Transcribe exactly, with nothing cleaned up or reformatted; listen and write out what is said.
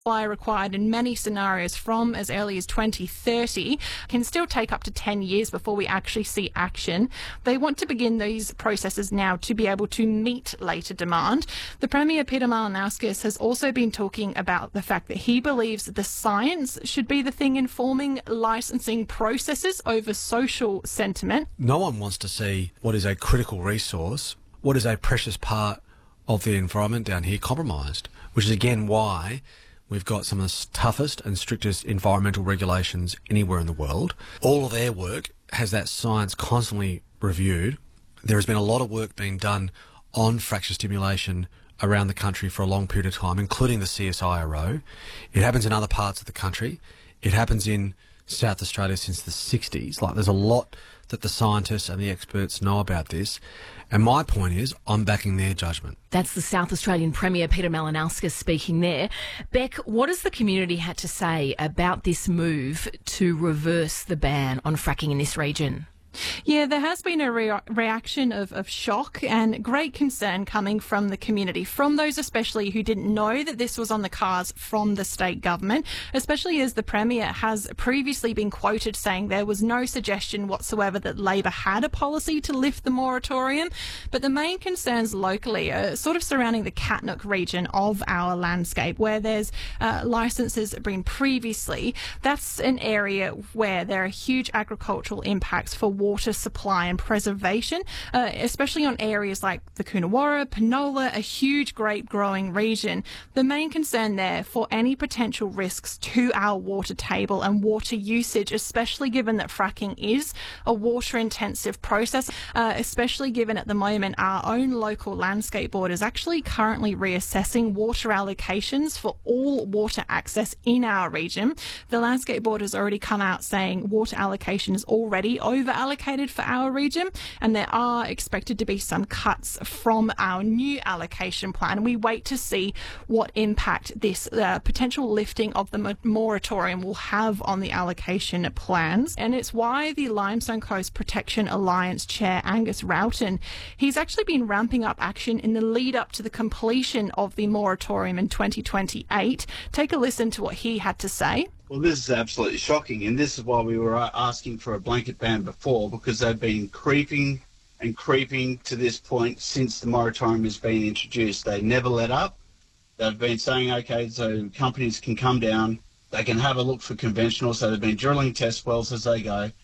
Supply required in many scenarios from as early as twenty thirty can still take up to ten years before we actually see action. They want to begin these processes now to be able to meet later demand. The Premier, Peter Malinauskas, has also been talking about the fact that he believes that the science should be the thing informing licensing processes over social sentiment. No one wants to see what is a critical resource, what is a precious part of the environment down here compromised, which is again why we've got some of the toughest and strictest environmental regulations anywhere in the world. All of their work has that science constantly reviewed. There has been a lot of work being done on fracture stimulation around the country for a long period of time, including the C S I R O. It happens in other parts of the country. It happens in South Australia since the sixties. Like, there's a lot that the scientists and the experts know about this. And my point is, I'm backing their judgment. That's the South Australian Premier, Peter Malinauskas, speaking there. Beck, what has the community had to say about this move to reverse the ban on fracking in this region? Yeah, there has been a rea- reaction of, of shock and great concern coming from the community, from those especially who didn't know that this was on the cards from the state government, especially as the Premier has previously been quoted saying there was no suggestion whatsoever that Labor had a policy to lift the moratorium. But the main concerns locally are sort of surrounding the Katnook region of our landscape, where there's uh, licences been previously. That's an area where there are huge agricultural impacts for water supply and preservation, uh, especially on areas like the Coonawarra, Penola, a huge grape growing region. The main concern there for any potential risks to our water table and water usage, especially given that fracking is a water intensive process, uh, especially given at the moment our own local landscape board is actually currently reassessing water allocations for all water access in our region. The landscape board has already come out saying water allocation is already over allocated for our region, and there are expected to be some cuts from our new allocation plan. We wait to see what impact this uh, potential lifting of the moratorium will have on the allocation plans. And it's why the Limestone Coast Protection Alliance Chair, Angus Roughton, he's actually been ramping up action in the lead up to the completion of the moratorium in twenty twenty-eight. Take a listen to what he had to say. Well, this is absolutely shocking, and this is why we were asking for a blanket ban before, because they've been creeping and creeping to this point since the moratorium has been introduced. They never let up. They've been saying, okay, so companies can come down, they can have a look for conventional, so they've been drilling test wells as they go,